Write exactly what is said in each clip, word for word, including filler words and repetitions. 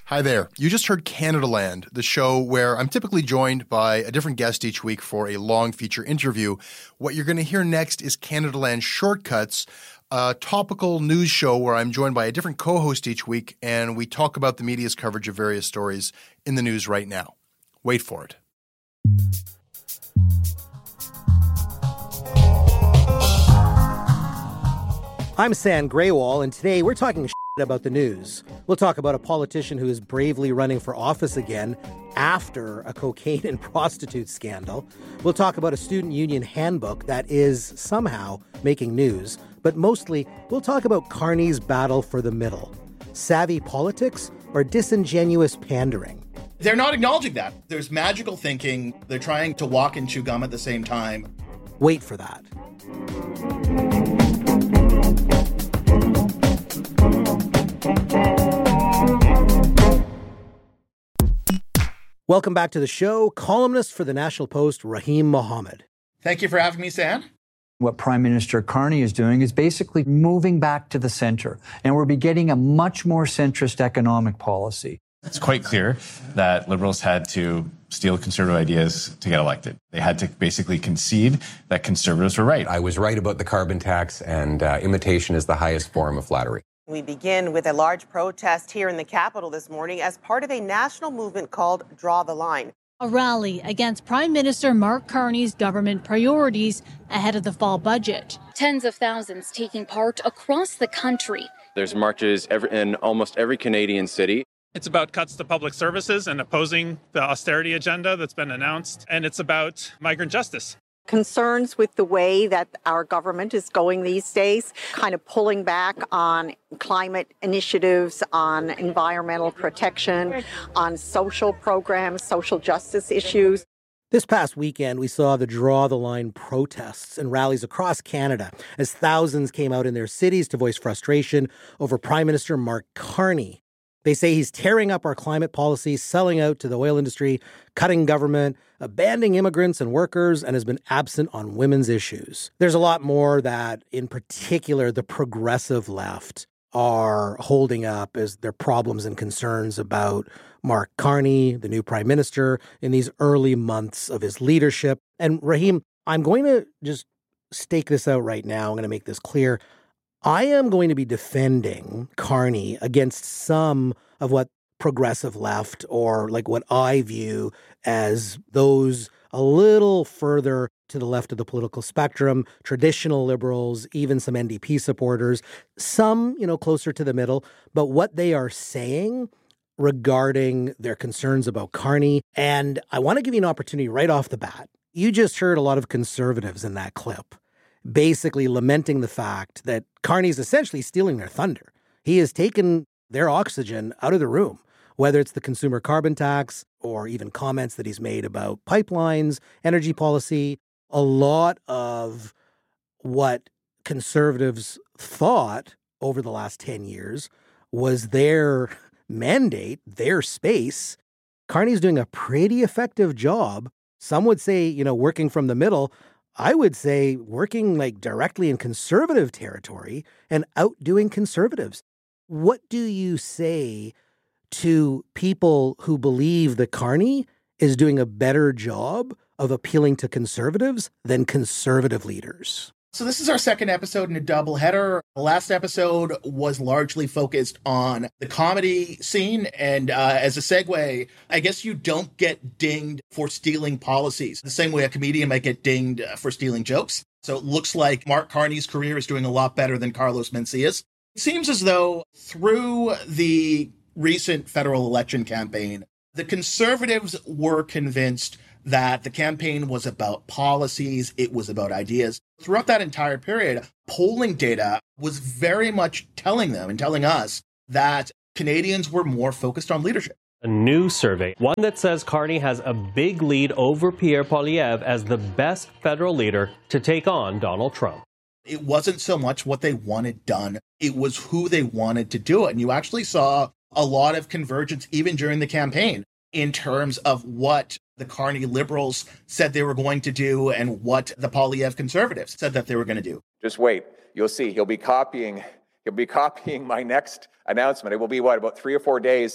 Hi there. You just heard Canadaland, the show where I'm typically joined by a different guest each week for a long feature interview. What you're going to hear next is Canadaland Shortcuts, a topical news show where I'm joined by a different co-host each week, and we talk about the media's coverage of various stories in the news right now. Wait for it. I'm Sam Graywall, and today we're talking shit about the news. We'll talk about a politician who is bravely running for office again after a cocaine and prostitute scandal. We'll talk about a student union handbook that is somehow making news. But mostly, we'll talk about Carney's battle for the middle. Savvy politics or disingenuous pandering? They're not acknowledging that. There's magical thinking. They're trying to walk and chew gum at the same time. Wait for that. Welcome back to the show. Columnist for the National Post, Rahim Mohammed. Thank you for having me, Sam. What Prime Minister Carney is doing is basically moving back to the center, and we're beginning a much more centrist economic policy. It's quite clear that Liberals had to steal Conservative ideas to get elected. They had to basically concede that Conservatives were right. I was right about the carbon tax, and uh, imitation is the highest form of flattery. We begin with a large protest here in the Capitol this morning as part of a national movement called Draw the Line. A rally against Prime Minister Mark Carney's government priorities ahead of the fall budget. Tens of thousands taking part across the country. There's marches every, in almost every Canadian city. It's about cuts to public services and opposing the austerity agenda that's been announced. And it's about migrant justice. Concerns with the way that our government is going these days, kind of pulling back on climate initiatives, on environmental protection, on social programs, social justice issues. This past weekend, we saw the Draw the Line protests and rallies across Canada as thousands came out in their cities to voice frustration over Prime Minister Mark Carney. They say he's tearing up our climate policy, selling out to the oil industry, cutting government, abandoning immigrants and workers, and has been absent on women's issues. There's a lot more that, in particular, the progressive left are holding up as their problems and concerns about Mark Carney, the new prime minister, in these early months of his leadership. And Rahim, I'm going to just stake this out right now. I'm going to make this clear. I am going to be defending Carney against some of what progressive left, or like what I view as those a little further to the left of the political spectrum, traditional liberals, even some N D P supporters, some, you know, closer to the middle. But what they are saying regarding their concerns about Carney, and I want to give you an opportunity right off the bat. You just heard a lot of conservatives in that clip basically lamenting the fact that Carney's essentially stealing their thunder. He has taken their oxygen out of the room, whether it's the consumer carbon tax or even comments that he's made about pipelines, energy policy. A lot of what conservatives thought over the last ten years was their mandate, their space. Carney's doing a pretty effective job. Some would say, you know, working from the middle. I would say working like directly in conservative territory and outdoing conservatives. What do you say to people who believe that Carney is doing a better job of appealing to conservatives than conservative leaders? So this is our second episode in a doubleheader. The last episode was largely focused on the comedy scene. And uh, as a segue, I guess you don't get dinged for stealing policies the same way a comedian might get dinged uh, for stealing jokes. So it looks like Mark Carney's career is doing a lot better than Carlos Mencia's. It seems as though through the recent federal election campaign, the conservatives were convinced that the campaign was about policies, it was about ideas. Throughout that entire period, polling data was very much telling them and telling us that Canadians were more focused on leadership. A new survey, one that says Carney has a big lead over Pierre Poilievre as the best federal leader to take on Donald Trump. It wasn't so much what they wanted done, it was who they wanted to do it. And you actually saw a lot of convergence even during the campaign in terms of what the Carney Liberals said they were going to do and what the Poilievre Conservatives said that they were going to do. Just wait. You'll see. He'll be copying. He'll be copying my next announcement. It will be, what, about three or four days.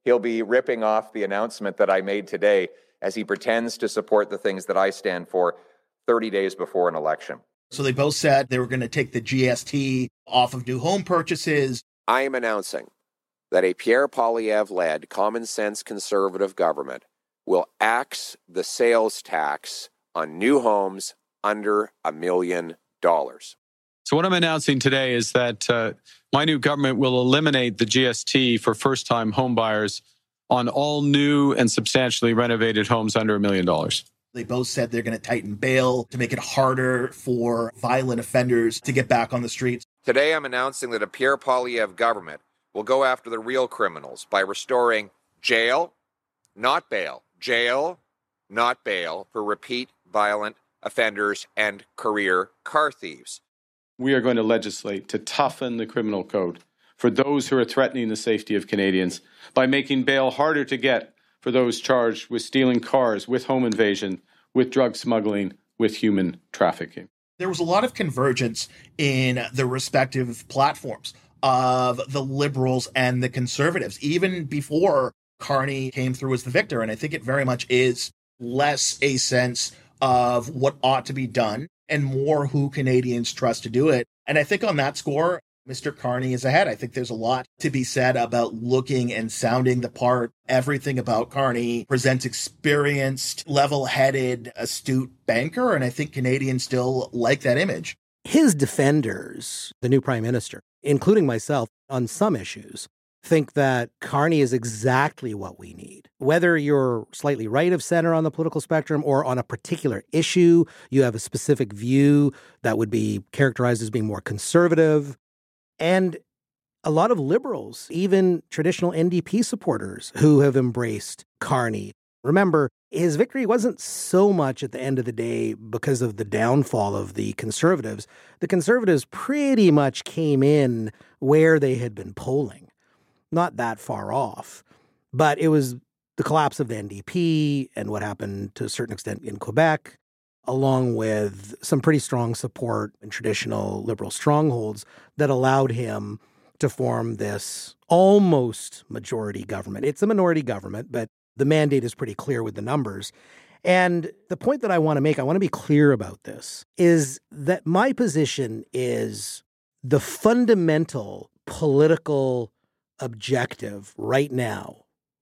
he'll be ripping off the announcement that I made today as he pretends to support the things that I stand for thirty days before an election. So they both said they were going to take the G S T off of new home purchases. I am announcing that a Pierre Poilievre-led common sense conservative government will axe the sales tax on new homes under a million dollars. So what I'm announcing today is that uh, my new government will eliminate the G S T for first-time home buyers on all new and substantially renovated homes under a million dollars. They both said they're going to tighten bail to make it harder for violent offenders to get back on the streets. Today, I'm announcing that a Pierre Poilievre government will go after the real criminals by restoring jail, not bail, jail, not bail for repeat violent offenders and career car thieves. We are going to legislate to toughen the criminal code for those who are threatening the safety of Canadians by making bail harder to get for those charged with stealing cars, with home invasion, with drug smuggling, with human trafficking. There was a lot of convergence in the respective platforms of the Liberals and the Conservatives, even before Carney came through as the victor. And I think it very much is less a sense of what ought to be done and more who Canadians trust to do it. And I think on that score, Mister Carney is ahead. I think there's a lot to be said about looking and sounding the part. Everything about Carney presents experienced, level-headed, astute banker, and I think Canadians still like that image. His defenders, the new prime minister, including myself, on some issues, think that Carney is exactly what we need. Whether you're slightly right of center on the political spectrum or on a particular issue, you have a specific view that would be characterized as being more conservative. And a lot of Liberals, even traditional N D P supporters who have embraced Carney. Remember, his victory wasn't so much at the end of the day because of the downfall of the Conservatives. The Conservatives pretty much came in where they had been polling, not that far off. But it was the collapse of the N D P and what happened to a certain extent in Quebec, along with some pretty strong support in traditional Liberal strongholds that allowed him to form this almost majority government. It's a minority government, but the mandate is pretty clear with the numbers. And the point that I want to make, I want to be clear about this, is that my position is the fundamental political objective right now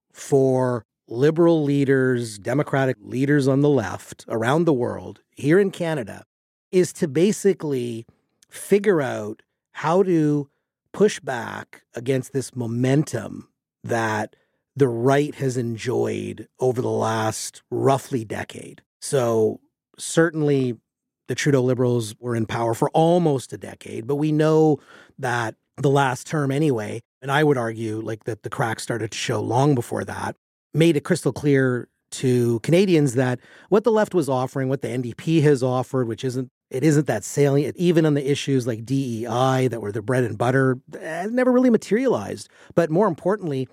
for Liberal leaders, Democratic leaders on the left around the world, here in Canada, is to basically figure out how to push back against this momentum that the right has enjoyed over the last roughly decade. So certainly the Trudeau Liberals were in power for almost a decade, but we know that the last term anyway, and I would argue like that the cracks started to show long before that, made it crystal clear to Canadians that what the left was offering, what the N D P has offered, which isn't, it isn't that salient, even on the issues like D E I that were the bread and butter, it never really materialized. But more importantly,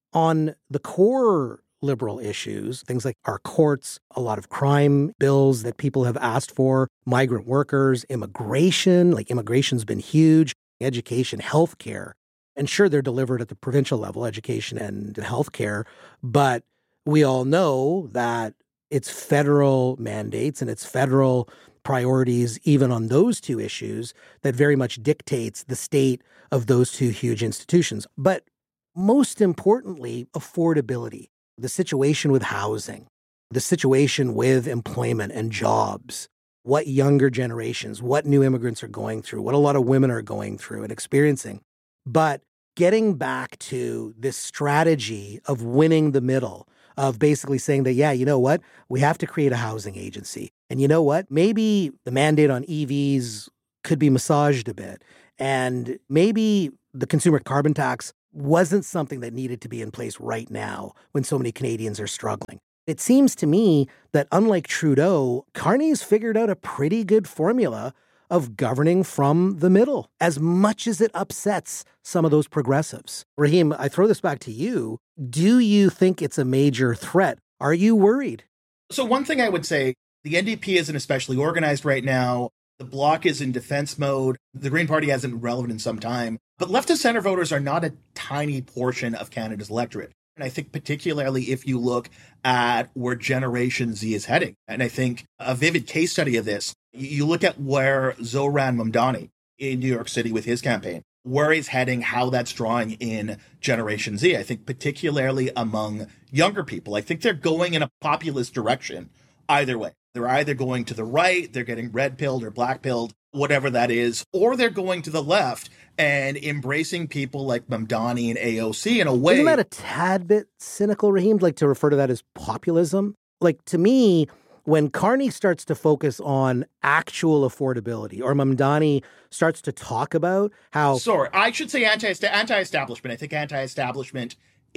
on the core Liberal issues, things like our courts, a lot of crime bills that people have asked for, migrant workers, immigration, like immigration's been huge, education, healthcare. And sure, they're delivered at the provincial level, education and healthcare, but we all know that it's federal mandates and it's federal priorities, even on those two issues, that very much dictates the state of those two huge institutions. But most importantly, affordability, the situation with housing, the situation with employment and jobs, what younger generations, what new immigrants are going through, what a lot of women are going through and experiencing. But getting back to this strategy of winning the middle, of basically saying that, yeah, you know what, we have to create a housing agency. And you know what, maybe the mandate on E Vs could be massaged a bit. And maybe the consumer carbon tax wasn't something that needed to be in place right now when so many Canadians are struggling. It seems to me that unlike Trudeau, Carney's figured out a pretty good formula of governing from the middle, as much as it upsets some of those progressives. Rahim, I throw this back to you. Do you think it's a major threat? Are you worried? So one thing I would say, the N D P isn't especially organized right now. The Bloc is in defense mode. The Green Party hasn't been relevant in some time. But left of center voters are not a tiny portion of Canada's electorate. And I think particularly if you look at where Generation Z is heading, and I think a vivid case study of this, you look at where Zoran Mamdani in New York City with his campaign, where he's heading, how that's drawing in Generation Z. I think particularly among younger people, I think they're going in a populist direction either way. They're either going to the right, they're getting red-pilled or black-pilled, whatever that is, or they're going to the left and embracing people like Mamdani and A O C in a way. Isn't that a tad bit cynical, Raheem, like to refer to that as populism? Like, to me, when Carney starts to focus on actual affordability, or Mamdani starts to talk about how... Sorry, I should say anti, anti-establishment. I think anti-establishment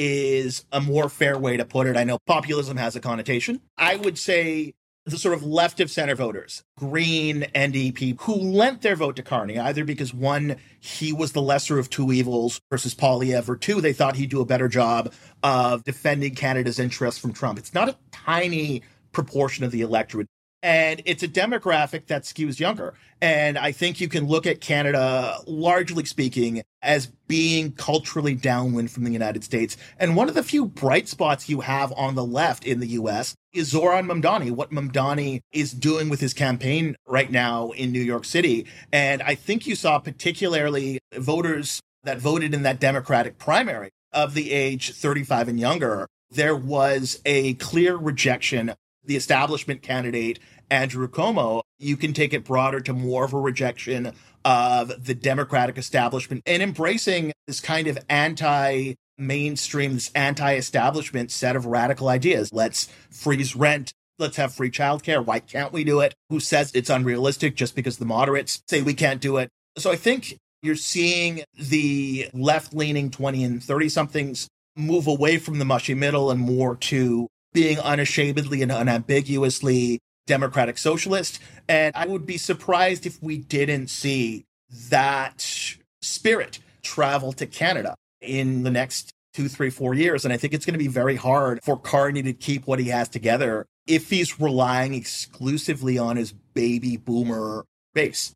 is a more fair way to put it. I know populism has a connotation. I would say the sort of left of center voters, Green, N D P, who lent their vote to Carney, either because, one, he was the lesser of two evils versus Poilievre, or two, they thought he'd do a better job of defending Canada's interests from Trump. It's not a tiny proportion of the electorate. And it's a demographic that skews younger. And I think you can look at Canada, largely speaking, as being culturally downwind from the United States. And one of the few bright spots you have on the left in the U S is Zoran Mamdani, what Mamdani is doing with his campaign right now in New York City. And I think you saw particularly voters that voted in that Democratic primary of the age thirty-five and younger. There was a clear rejection. The establishment candidate, Andrew Cuomo, you can take it broader to more of a rejection of the Democratic establishment and embracing this kind of anti-mainstream, this anti-establishment set of radical ideas. Let's freeze rent. Let's have free childcare. Why can't we do it? Who says it's unrealistic just because the moderates say we can't do it? So I think you're seeing the left-leaning twenty and thirty-somethings move away from the mushy middle and more to being unashamedly and unambiguously democratic socialist. And I would be surprised if we didn't see that spirit travel to Canada in the next two, three, four years. And I think it's going to be very hard for Carney to keep what he has together if he's relying exclusively on his baby boomer base.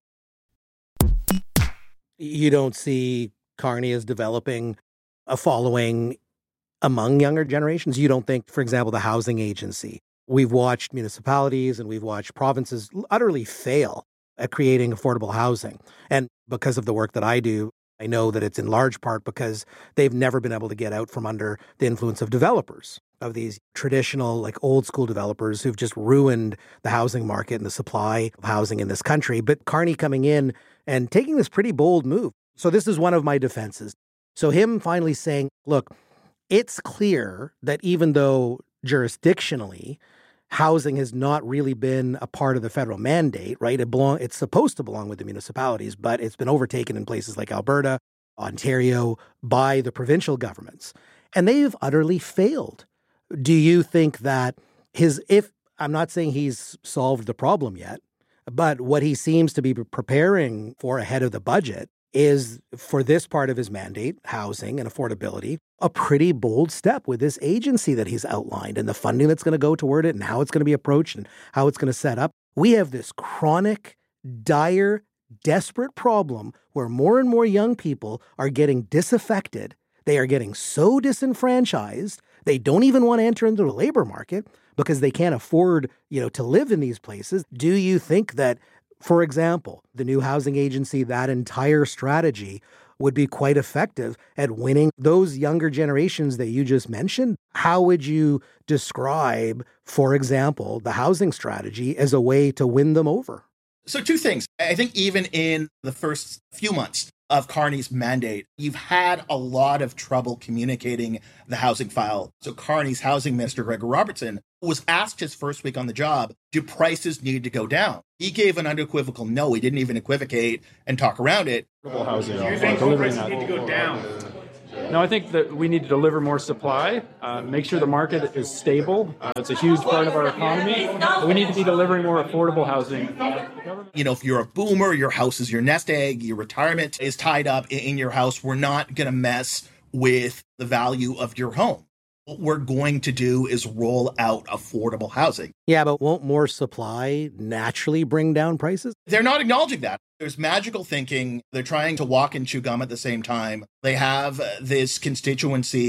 You don't see Carney as developing a following among younger generations? You don't think, for example, the housing agency, we've watched municipalities and we've watched provinces utterly fail at creating affordable housing. And because of the work that I do, I know that it's in large part because they've never been able to get out from under the influence of developers, of these traditional, like old school developers who've just ruined the housing market and the supply of housing in this country. But Carney coming in and taking this pretty bold move. So this is one of my defenses. So him finally saying, look, it's clear that even though jurisdictionally, housing has not really been a part of the federal mandate, right? It belong, it's supposed to belong with the municipalities, but it's been overtaken in places like Alberta, Ontario, by the provincial governments. And they've utterly failed. Do you think that his, if, I'm not saying he's solved the problem yet, but what he seems to be preparing for ahead of the budget is, for this part of his mandate, housing and affordability, a pretty bold step with this agency that he's outlined and the funding that's going to go toward it and how it's going to be approached and how it's going to set up. We have this chronic, dire, desperate problem where more and more young people are getting disaffected. They are getting so disenfranchised, they don't even want to enter into the labor market because they can't afford, you know, to live in these places. Do you think that, for example, the new housing agency, that entire strategy would be quite effective at winning those younger generations that you just mentioned? How would you describe, for example, the housing strategy as a way to win them over? So two things. I think even in the first few months of Carney's mandate, you've had a lot of trouble communicating the housing file. So Carney's housing minister, Gregor Robertson, was asked his first week on the job, do prices need to go down? He gave an unequivocal no. He didn't even equivocate and talk around it. Housing. Do you think prices need to go down? No, I think that we need to deliver more supply, uh, make sure the market is stable. Uh, it's a huge part of our economy. We need to be delivering more affordable housing. You know, if you're a boomer, your house is your nest egg, your retirement is tied up in your house, we're not going to mess with the value of your home. What we're going to do is roll out affordable housing. Yeah, but won't more supply naturally bring down prices? They're not acknowledging that. There's magical thinking. They're trying to walk and chew gum at the same time. They have this constituency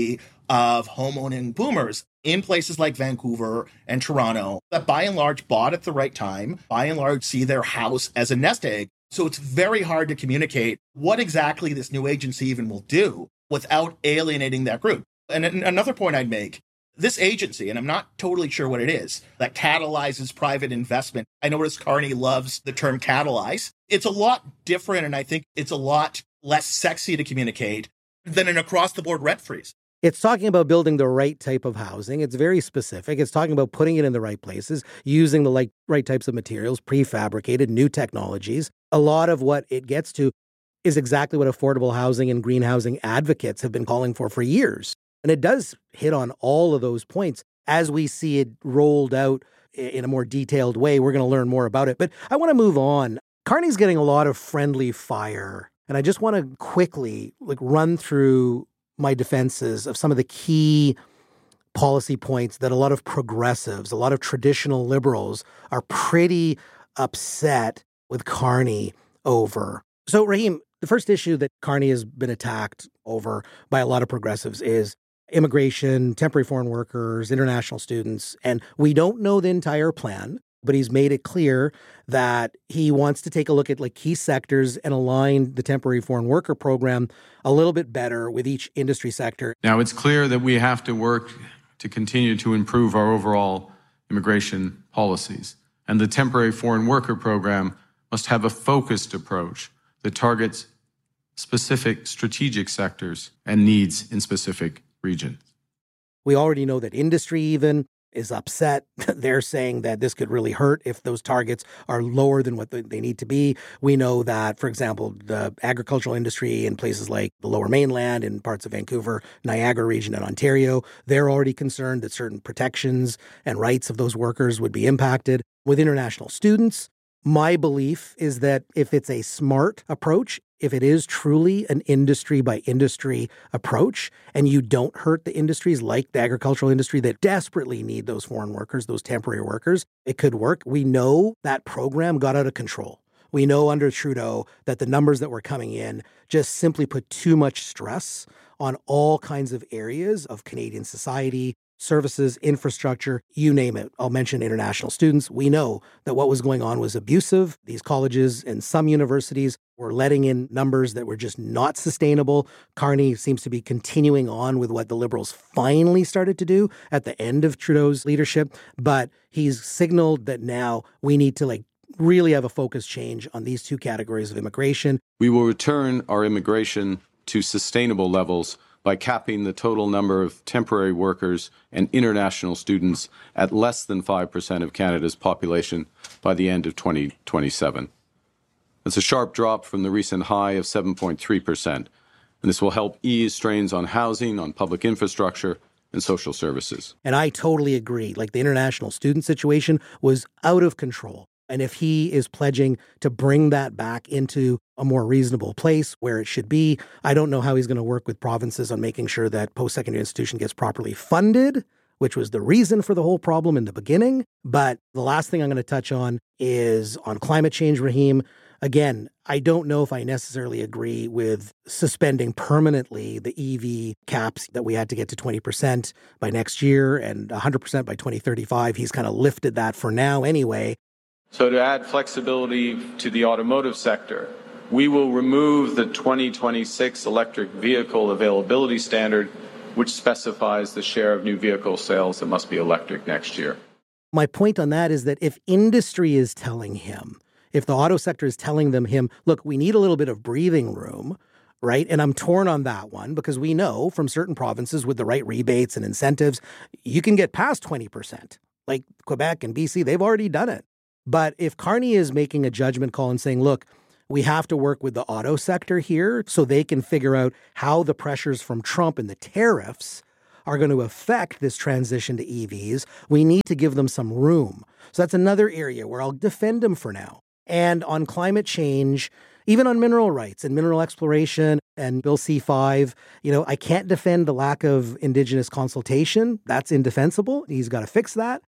of homeowning boomers in places like Vancouver and Toronto that by and large bought at the right time, by and large see their house as a nest egg. So it's very hard to communicate what exactly this new agency even will do without alienating that group. And another point I'd make, this agency, and I'm not totally sure what it is, that catalyzes private investment. I notice Carney loves the term catalyze. It's a lot different, and I think it's a lot less sexy to communicate than an across-the-board rent freeze. It's talking about building the right type of housing. It's very specific. It's talking about putting it in the right places, using the like, right types of materials, prefabricated, new technologies. A lot of what it gets to is exactly what affordable housing and green housing advocates have been calling for for years. And it does hit on all of those points. As we see it rolled out in a more detailed way, we're going to learn more about it. But I want to move on. Carney's getting a lot of friendly fire. And I just want to quickly like run through my defenses of some of the key policy points that a lot of progressives, a lot of traditional liberals are pretty upset with Carney over. So, Rahim, the first issue that Carney has been attacked over by a lot of progressives is immigration, temporary foreign workers, international students. And we don't know the entire plan, but he's made it clear that he wants to take a look at like key sectors and align the temporary foreign worker program a little bit better with each industry sector. Now, it's clear that we have to work to continue to improve our overall immigration policies. And the temporary foreign worker program must have a focused approach that targets specific strategic sectors and needs in specific regions. We already know that industry even is upset. They're saying that this could really hurt if those targets are lower than what they need to be. We know that, for example, the agricultural industry in places like the Lower Mainland and parts of Vancouver, Niagara region and Ontario, they're already concerned that certain protections and rights of those workers would be impacted. With international students, my belief is that if it's a smart approach, if it is truly an industry by industry approach, and you don't hurt the industries like the agricultural industry that desperately need those foreign workers, those temporary workers, it could work. We know that program got out of control. We know under Trudeau that the numbers that were coming in just simply put too much stress on all kinds of areas of Canadian society, services, infrastructure, you name it. I'll mention international students. We know that what was going on was abusive. These colleges and some universities were letting in numbers that were just not sustainable. Carney seems to be continuing on with what the Liberals finally started to do at the end of Trudeau's leadership. But he's signaled that now we need to like really have a focus change on these two categories of immigration. We will return our immigration to sustainable levels by capping the total number of temporary workers and international students at less than five percent of Canada's population by the end of twenty twenty-seven. That's a sharp drop from the recent high of seven point three percent, and this will help ease strains on housing, on public infrastructure, and social services. And I totally agree. Like the international student situation was out of control. And if he is pledging to bring that back into a more reasonable place where it should be, I don't know how he's going to work with provinces on making sure that post-secondary institution gets properly funded, which was the reason for the whole problem in the beginning. But the last thing I'm going to touch on is on climate change, Rahim. Again, I don't know if I necessarily agree with suspending permanently the E V caps that we had to get to twenty percent by next year and one hundred percent by twenty thirty-five. He's kind of lifted that for now anyway. So to add flexibility to the automotive sector, we will remove the twenty twenty-six electric vehicle availability standard, which specifies the share of new vehicle sales that must be electric next year. My point on that is that if industry is telling him, if the auto sector is telling them him, look, we need a little bit of breathing room, right? And I'm torn on that one because we know from certain provinces with the right rebates and incentives, you can get past twenty percent. Like Quebec and B C, they've already done it. But if Carney is making a judgment call and saying, look, we have to work with the auto sector here so they can figure out how the pressures from Trump and the tariffs are going to affect this transition to E Vs, we need to give them some room. So that's another area where I'll defend him for now. And on climate change, even on mineral rights and mineral exploration and Bill C five, you know, I can't defend the lack of Indigenous consultation. That's indefensible. He's got to fix that.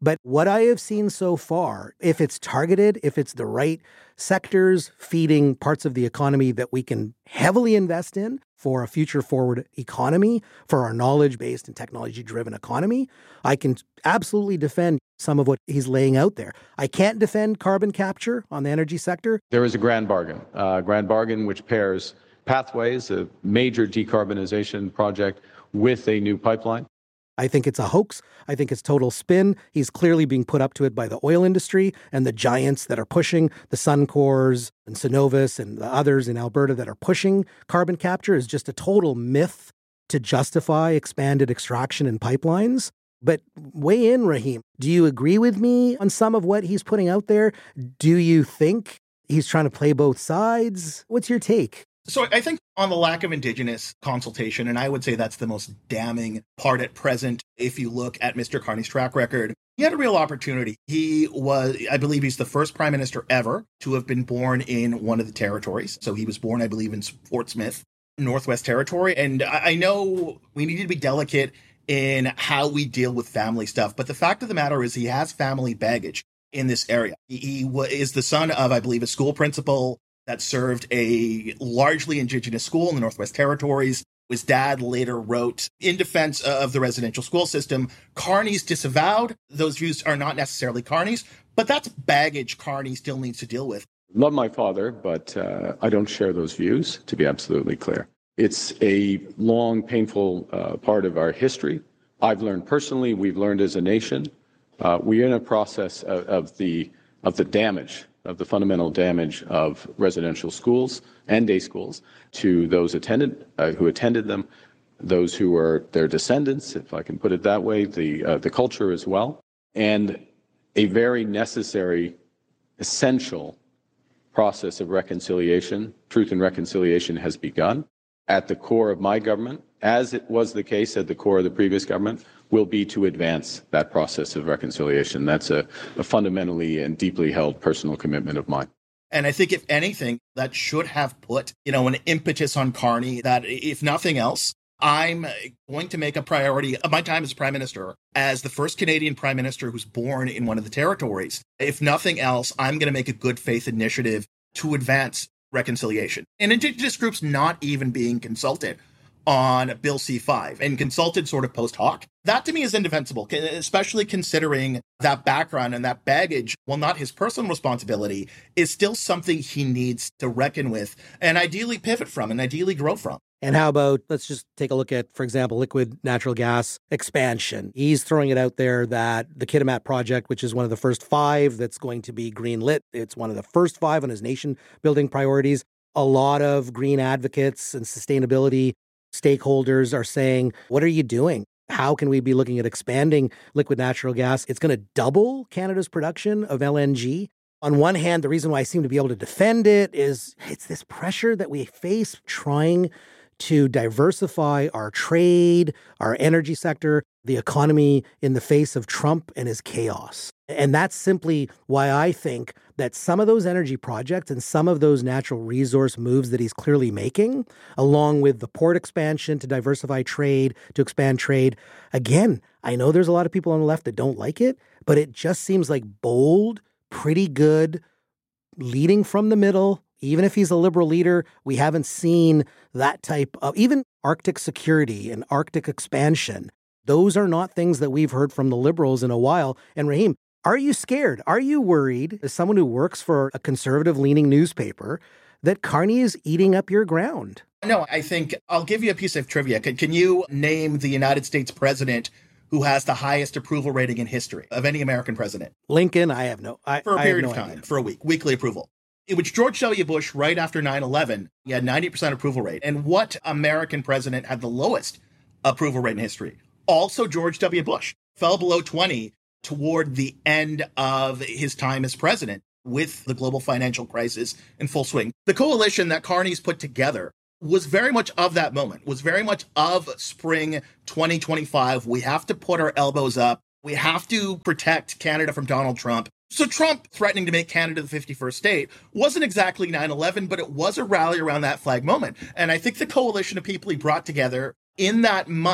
But what I have seen so far, if it's targeted, if it's the right sectors feeding parts of the economy that we can heavily invest in for a future forward economy, for our knowledge-based and technology-driven economy, I can absolutely defend some of what he's laying out there. I can't defend carbon capture on the energy sector. There is a grand bargain, a grand bargain which pairs Pathways, a major decarbonization project, with a new pipeline. I think it's a hoax. I think it's total spin. He's clearly being put up to it by the oil industry and the giants that are pushing, the Suncors and Cenovus and the others in Alberta that are pushing carbon capture is just a total myth to justify expanded extraction and pipelines. But weigh in, Rahim. Do you agree with me on some of what he's putting out there? Do you think he's trying to play both sides? What's your take? So I think on the lack of Indigenous consultation, and I would say that's the most damning part at present, if you look at Mister Carney's track record, he had a real opportunity. He was, I believe he's the first prime minister ever to have been born in one of the territories. So he was born, I believe, in Fort Smith, Northwest Territory. And I know we need to be delicate in how we deal with family stuff. But the fact of the matter is he has family baggage in this area. He, he is the son of, I believe, a school principal that served a largely Indigenous school in the Northwest Territories. His dad later wrote in defense of the residential school system. Carney's disavowed. Those views are not necessarily Carney's, but that's baggage Carney still needs to deal with. Love my father, but uh, I don't share those views, to be absolutely clear. It's a long, painful uh, part of our history. I've learned personally, we've learned as a nation. Uh, we're in a process of, of the of the damage of the fundamental damage of residential schools and day schools to those attended, uh, who attended them, those who are their descendants, if I can put it that way, the uh, the culture as well, and a very necessary, essential process of reconciliation, truth and reconciliation has begun. At the core of my government, as it was the case at the core of the previous government, will be to advance that process of reconciliation. That's a, a fundamentally and deeply held personal commitment of mine. And I think, if anything, that should have put, you know, an impetus on Carney that, if nothing else, I'm going to make a priority of my time as prime minister, as the first Canadian prime minister who's born in one of the territories. If nothing else, I'm going to make a good faith initiative to advance reconciliation. And Indigenous groups not even being consulted on Bill C five and consulted sort of post hoc. That to me is indefensible, especially considering that background and that baggage, while not his personal responsibility, is still something he needs to reckon with and ideally pivot from and ideally grow from. And how about, let's just take a look at, for example, liquid natural gas expansion. He's throwing it out there that the Kitimat project, which is one of the first five that's going to be green lit, it's one of the first five on his nation building priorities. A lot of green advocates and sustainability stakeholders are saying, what are you doing? How can we be looking at expanding liquid natural gas? It's going to double Canada's production of L N G. On one hand, the reason why I seem to be able to defend it is it's this pressure that we face trying to diversify our trade, our energy sector, the economy in the face of Trump and his chaos. And that's simply why I think that some of those energy projects and some of those natural resource moves that he's clearly making, along with the port expansion to diversify trade, to expand trade, again, I know there's a lot of people on the left that don't like it, but it just seems like bold, pretty good, leading from the middle. Even if he's a liberal leader, we haven't seen that type of, even Arctic security and Arctic expansion. Those are not things that we've heard from the liberals in a while. And Rahim, are you scared? Are you worried, as someone who works for a conservative-leaning newspaper, that Carney is eating up your ground? No, I think I'll give you a piece of trivia. Can, can you name the United States president who has the highest approval rating in history of any American president? Lincoln, I have no I, For a I period no of time, idea. for a week, weekly approval. It was George W. Bush right after nine eleven. He had ninety percent approval rate. And what American president had the lowest approval rate in history? Also George W. Bush. Fell below twenty toward the end of his time as president, with the global financial crisis in full swing. The coalition that Carney's put together was very much of that moment, was very much of spring twenty twenty-five. We have to put our elbows up. We have to protect Canada from Donald Trump. So Trump threatening to make Canada the fifty-first state wasn't exactly nine eleven, but it was a rally around that flag moment. And I think the coalition of people he brought together in that month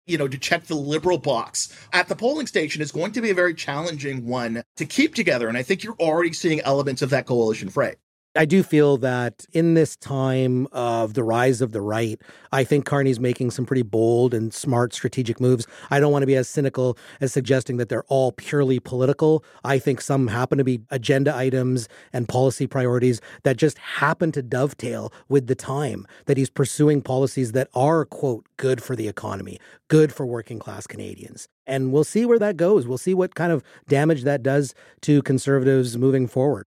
you know, to check the Liberal box at the polling station is going to be a very challenging one to keep together. And I think you're already seeing elements of that coalition fray. I do feel that in this time of the rise of the right, I think Carney's making some pretty bold and smart strategic moves. I don't want to be as cynical as suggesting that they're all purely political. I think some happen to be agenda items and policy priorities that just happen to dovetail with the time that he's pursuing policies that are, quote, good for the economy, good for working class Canadians. And we'll see where that goes. We'll see what kind of damage that does to Conservatives moving forward.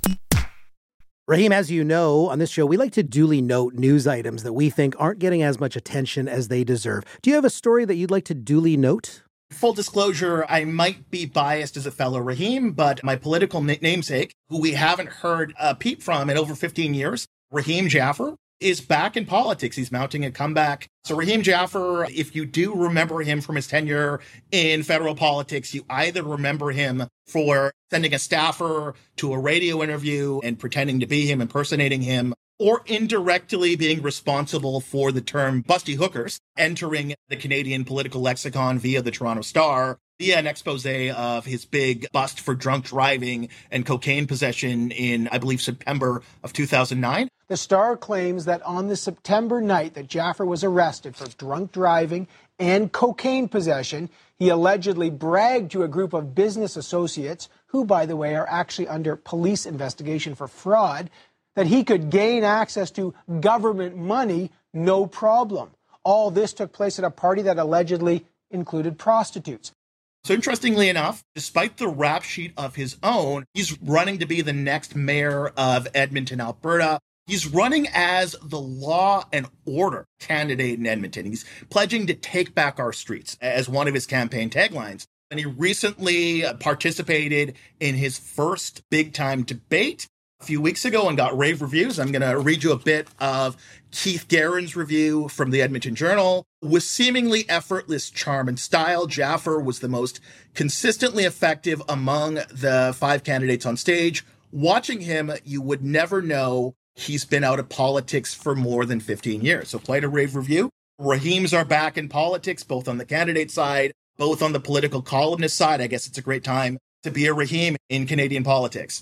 Rahim, as you know, on this show, we like to duly note news items that we think aren't getting as much attention as they deserve. Do you have a story that you'd like to duly note? Full disclosure, I might be biased as a fellow Rahim, but my political na- namesake, who we haven't heard a peep from in over fifteen years, Rahim Jaffer, is back in politics. He's mounting a comeback. So Rahim Jaffer, if you do remember him from his tenure in federal politics, you either remember him for sending a staffer to a radio interview and pretending to be him, impersonating him, or indirectly being responsible for the term busty hookers entering the Canadian political lexicon via the Toronto Star, via an expose of his big bust for drunk driving and cocaine possession in, I believe, September of two thousand nine. The Star claims that on the September night that Jaffer was arrested for drunk driving and cocaine possession, he allegedly bragged to a group of business associates, who, by the way, are actually under police investigation for fraud, that he could gain access to government money no problem. All this took place at a party that allegedly included prostitutes. So interestingly enough, despite the rap sheet of his own, he's running to be the next mayor of Edmonton, Alberta. He's running as the law and order candidate in Edmonton. He's pledging to take back our streets as one of his campaign taglines. And he recently participated in his first big-time debate a few weeks ago and got rave reviews. I'm going to read you a bit of Keith Guerin's review from the Edmonton Journal. With seemingly effortless charm and style, Jaffer was the most consistently effective among the five candidates on stage. Watching him, you would never know he's been out of politics for more than fifteen years. So quite a rave review. Rahims are back in politics, both on the candidate side, both on the political columnist side. I guess it's a great time to be a Rahim in Canadian politics.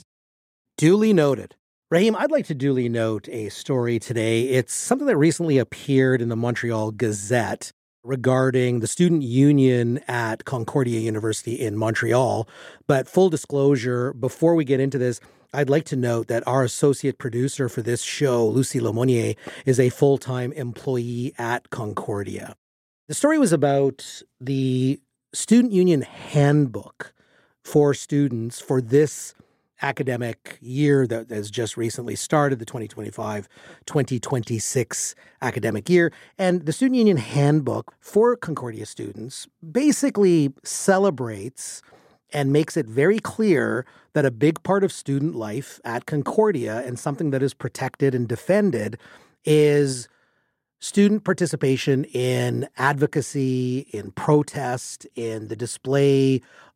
Duly noted. Rahim, I'd like to duly note a story today. It's something that recently appeared in the Montreal Gazette regarding the student union at Concordia University in Montreal. But full disclosure, before we get into this, I'd like to note that our associate producer for this show, Lucie Lemonnier, is a full-time employee at Concordia. The story was about the student union handbook for students for this academic year that has just recently started, the twenty twenty-five twenty twenty-six academic year. And the student union handbook for Concordia students basically celebrates and makes it very clear that a big part of student life at Concordia, and something that is protected and defended, is student participation in advocacy, in protest, in the display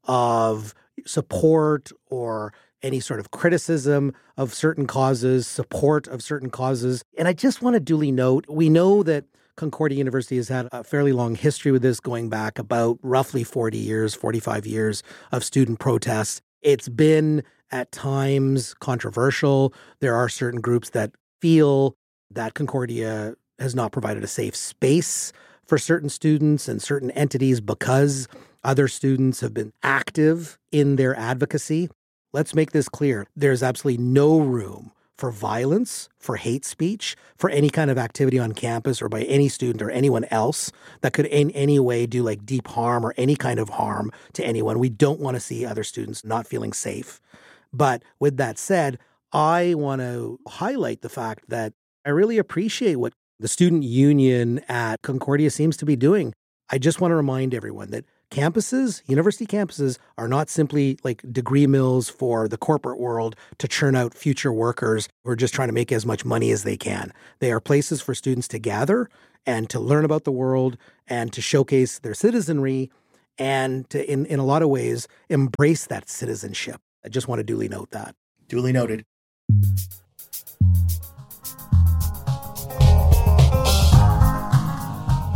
of support or any sort of criticism of certain causes, support of certain causes. And I just want to duly note, we know that Concordia University has had a fairly long history with this, going back about roughly forty years, forty-five years of student protests. It's been at times controversial. There are certain groups that feel that Concordia has not provided a safe space for certain students and certain entities because other students have been active in their advocacy. Let's make this clear. There's absolutely no room for violence, for hate speech, for any kind of activity on campus or by any student or anyone else that could in any way do like deep harm or any kind of harm to anyone. We don't want to see other students not feeling safe. But with that said, I want to highlight the fact that I really appreciate what the student union at Concordia seems to be doing. I just want to remind everyone that campuses, university campuses, are not simply like degree mills for the corporate world to churn out future workers who are just trying to make as much money as they can. They are places for students to gather and to learn about the world and to showcase their citizenry and to, in, in a lot of ways, embrace that citizenship. I just want to duly note that. Duly noted.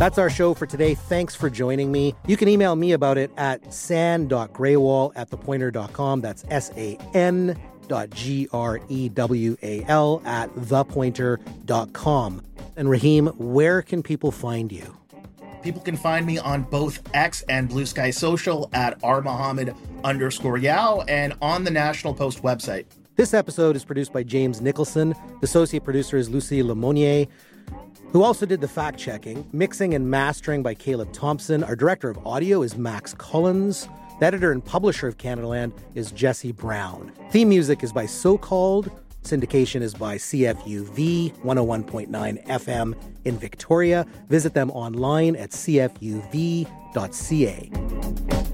That's our show for today. Thanks for joining me. You can email me about it at san.greywal at thepointer dot com. That's S A N dot G R E W A L at thepointer dot com. And Raheem, where can people find you? People can find me on both X and Blue Sky Social at rmohammed underscore Yao and on the National Post website. This episode is produced by James Nicholson. The associate producer is Lucie Lemonnier, who also did the fact-checking. Mixing and mastering by Caleb Thompson. Our director of audio is Max Collins. The editor and publisher of Canadaland is Jesse Brown. Theme music is by So Called. Syndication is by C F U V one oh one point nine F M in Victoria. Visit them online at c f u v dot c a.